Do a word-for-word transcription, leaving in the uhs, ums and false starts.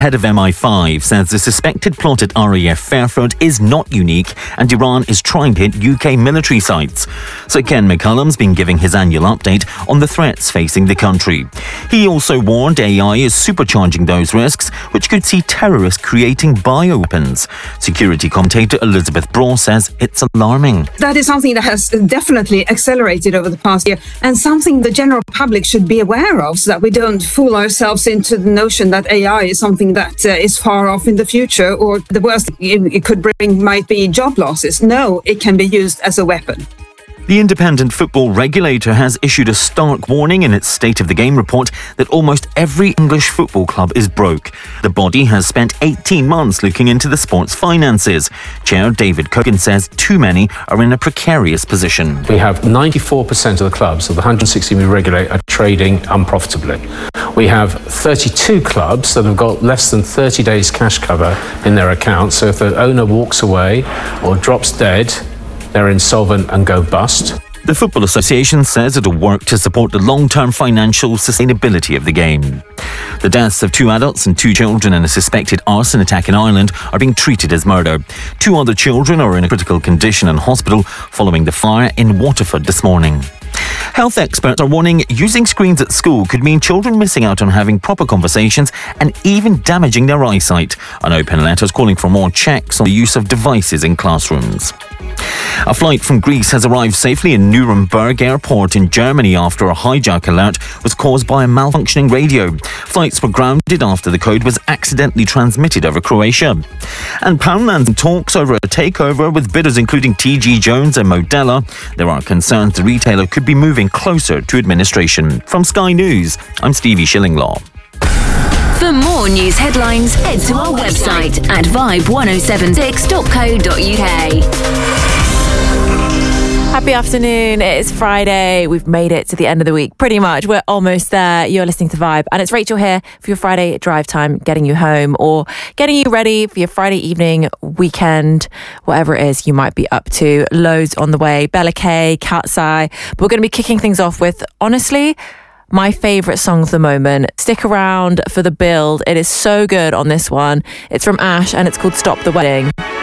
Head of M I five says the suspected plot at R A F Fairford is not unique and Iran is trying to hit U K military sites. So Ken McCullum's been giving his annual update on the threats facing the country. He also warned A I is supercharging those risks, which could see terrorists creating bioweapons. Security commentator Elizabeth Braw says it's alarming. That is something that has definitely accelerated over the past year and something the general public should be aware of, so that we don't fool ourselves into the notion that A I is something that uh, is far off in the future, or the worst it, it could bring might be job losses. No, it can be used as a weapon. The independent football regulator has issued a stark warning in its State of the Game report that almost every English football club is broke. The body has spent eighteen months looking into the sport's finances. Chair David Cogan says too many are in a precarious position. We have ninety-four percent of the clubs of the one hundred sixty we regulate are trading unprofitably. We have thirty-two clubs that have got less than thirty days cash cover in their accounts. So if the owner walks away or drops dead, they're insolvent and go bust. The Football Association says it'll work to support the long-term financial sustainability of the game. The deaths of two adults and two children in a suspected arson attack in Ireland are being treated as murder. Two other children are in a critical condition in hospital following the fire in Waterford this morning. Health experts are warning using screens at school could mean children missing out on having proper conversations and even damaging their eyesight. An open letter is calling for more checks on the use of devices in classrooms. A flight from Greece has arrived safely in Nuremberg Airport in Germany after a hijack alert was caused by a malfunctioning radio. Flights were grounded after the code was accidentally transmitted over Croatia. And Poundland's in talks over a takeover with bidders including T G Jones and Modella. There are concerns the retailer could be moving closer to administration. From Sky News, I'm Stevie Shillinglaw. For more news headlines, head to our website at vibe one oh seven six dot co dot uk. Happy afternoon. It's Friday. We've made it to the end of the week. Pretty much. We're almost there. You're listening to Vibe. And it's Rachel here for your Friday drive time, getting you home or getting you ready for your Friday evening, weekend, whatever it is you might be up to. Loads on the way. Bella K, Cat's Eye. But we're going to be kicking things off with, honestly, my favourite song of the moment. Stick around for the build. It is so good on this one. It's from Ash and it's called Stop the Wedding.